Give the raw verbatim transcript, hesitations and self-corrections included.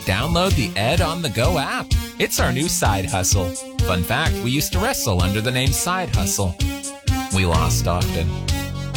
Download the Ed on the Go app. It's our new side hustle. Fun fact, we used to wrestle under the name Side Hustle. We lost often.